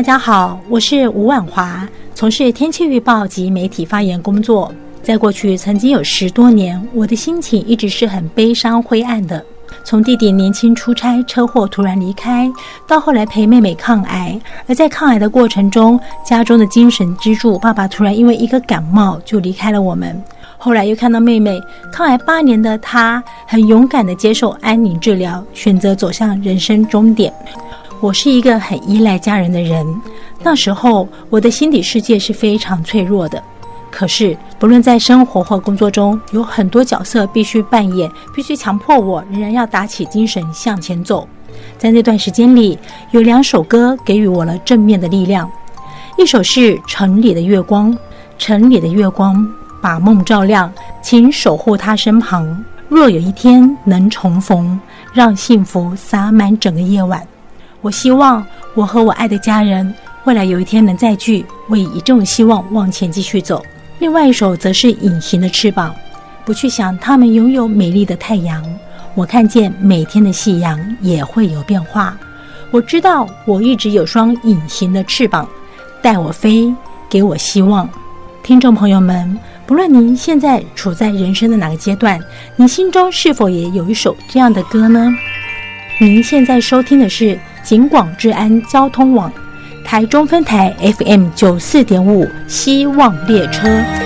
大家好，我是吴婉华，从事天气预报及媒体发言工作。在过去曾经有10多年，我的心情一直是很悲伤灰暗的。从弟弟年轻出差车祸突然离开，到后来陪妹妹抗癌，而在抗癌的过程中，家中的精神支柱爸爸突然因为一个感冒就离开了我们。后来又看到妹妹抗癌8年的她，很勇敢地接受安宁治疗，选择走向人生终点。我是一个很依赖家人的人，那时候我的心理世界是非常脆弱的。可是不论在生活或工作中，有很多角色必须扮演，必须强迫我仍然要打起精神向前走。在那段时间里，有2首歌给予我了正面的力量。一首是城里的月光，城里的月光把梦照亮，请守护他身旁，若有一天能重逢，让幸福洒满整个夜晚。我希望我和我爱的家人未来有一天能再聚，为以这种希望往前继续走。另外一首则是隐形的翅膀，不去想他们拥有美丽的太阳，我看见每天的夕阳也会有变化。我知道我一直有双隐形的翅膀，带我飞，给我希望。听众朋友们，不论您现在处在人生的哪个阶段，你心中是否也有一首这样的歌呢？您现在收听的是警广治安交通网台中分台 FM 94.5希望列车。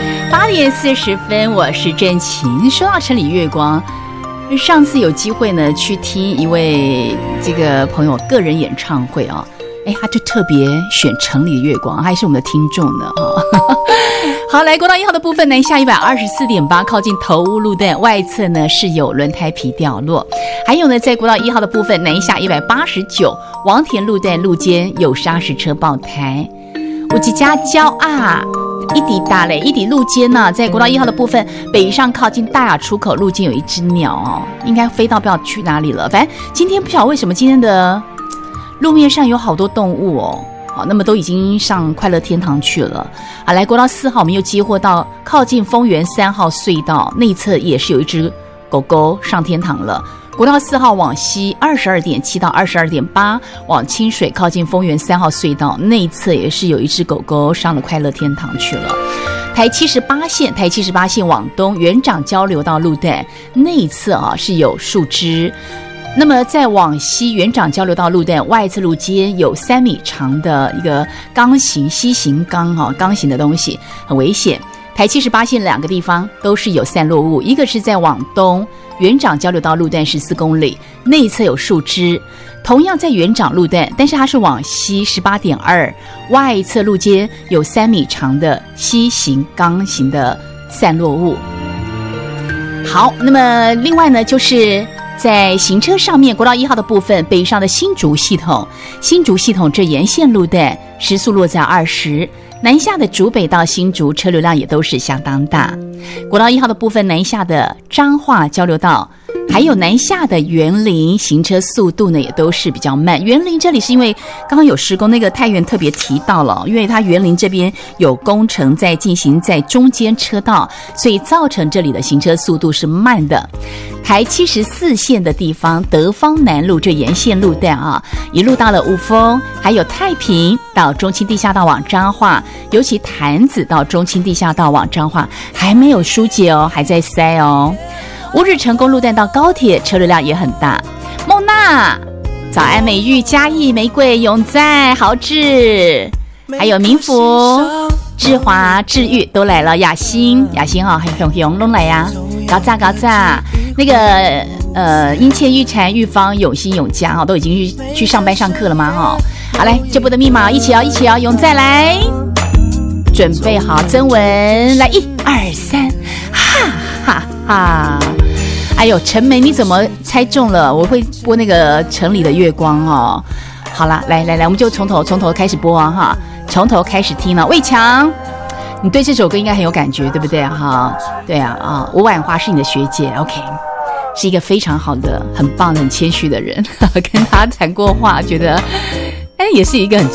8点40分，我是真情。说到城里月光，上次有机会呢去听一位这个朋友个人演唱会啊，他就特别选城里的月光，还是我们的听众呢好，来国道1号的部分，南下124.8，靠近头屋路段外侧呢是有轮胎皮掉落。还有呢，在国道1号的部分，南下189，王田路段路肩有砂石车爆胎。有一家蕉啊，一底路肩呢，在国道1号的部分北上靠近大雅出口路肩有一只鸟哦，应该飞到不知道去哪里了。反正今天不晓得为什么今天的路面上有好多动物哦。好，那么都已经上快乐天堂去了啊！来国道4号，我们又接获到靠近丰原3号隧道内侧也是有一只狗狗上天堂了。国道4号往西22.7到22.8，往清水靠近丰原3号隧道内侧也是有一只狗狗上了快乐天堂去了。台78线往东园长交流道路段内侧是有树枝。那么在往西园长交流道路段外侧路肩有3米长的一个钢型西型钢型的东西，很危险。台78线2个地方都是有散落物，一个是在往东园长交流道路段14公里内侧有树枝，同样在园长路段，但是它是往西18.2，外侧路肩有3米长的西型钢型的散落物。好，那么另外呢，就是在行车上面，国道1号的部分北上的新竹系统这沿线路段时速落在20，南下的竹北到新竹车流量也都是相当大。国道1号的部分南下的彰化交流道还有南下的员林行车速度呢也都是比较慢。员林这里是因为刚刚有施工，那个太原特别提到了，因为它员林这边有工程在进行，在中间车道，所以造成这里的行车速度是慢的。台74线的地方，德芳南路这沿线路段一路到了五峰，还有太平到中清地下道往彰化，尤其潭子到中清地下道往彰化还没有疏解哦，还在塞哦。乌日成功路段到高铁车流量也很大。孟娜、早安美玉、嘉义、玫瑰、永在、豪志，还有民福、志华、志玉都来了。雅欣还有熊都来呀，高炸那个殷倩、玉婵、玉芳、永新、永嘉都已经去上班上课了吗？好，来这波的密码一起摇，永在来，准备好曾文来1、2、3，哈哈哈！哎呦，陈梅你怎么猜中了？我会播那个城里的月光哦。好了，来，我们就从头开始播哈，从头开始听了。魏强，你对这首歌应该很有感觉，对不对哈？对啊，吴婉华是你的学姐 ，OK， 是一个非常好的、很棒的、很谦虚的人，跟他谈过话，觉得也是一个很